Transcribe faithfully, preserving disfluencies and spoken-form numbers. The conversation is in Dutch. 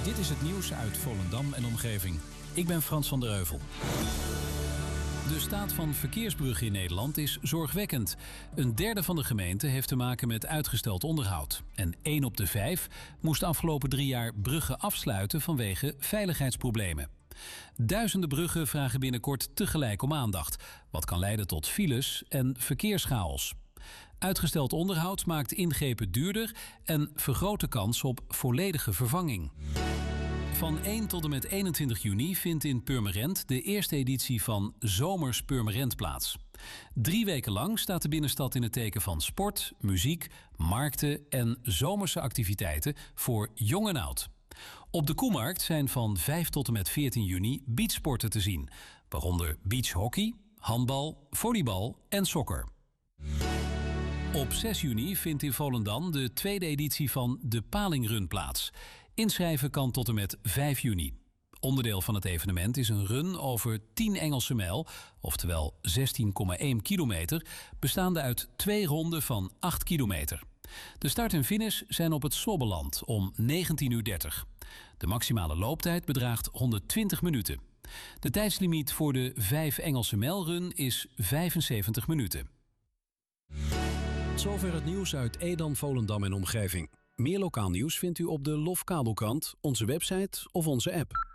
Dit is het nieuws uit Volendam en omgeving. Ik ben Frans van der Heuvel. De staat van verkeersbruggen in Nederland is zorgwekkend. Een derde van de gemeenten heeft te maken met uitgesteld onderhoud. En één op de vijf moest de afgelopen drie jaar bruggen afsluiten vanwege veiligheidsproblemen. Duizenden bruggen vragen binnenkort tegelijk om aandacht, wat kan leiden tot files en verkeerschaos. Uitgesteld onderhoud maakt ingrepen duurder en vergroot de kans op volledige vervanging. Van één tot en met eenentwintig juni vindt in Purmerend de eerste editie van Zomers Purmerend plaats. Drie weken lang staat de binnenstad in het teken van sport, muziek, markten en zomerse activiteiten voor jong en oud. Op de Koemarkt zijn van vijf tot en met veertien juni beachsporten te zien, waaronder beachhockey, handbal, volleybal en sokker. Op zes juni vindt in Volendam de tweede editie van de Palingrun plaats. Inschrijven kan tot en met vijf juni. Onderdeel van het evenement is een run over tien Engelse mijl, oftewel zestien komma één kilometer, bestaande uit twee ronden van acht kilometer. De start en finish zijn op het Slobbeland om negentien uur dertig. De maximale looptijd bedraagt honderdtwintig minuten. De tijdslimiet voor de vijf Engelse mijlrun is vijfenzeventig minuten. Tot zover het nieuws uit Edam, Volendam en omgeving. Meer lokaal nieuws vindt u op de Lofkabelkrant, onze website of onze app.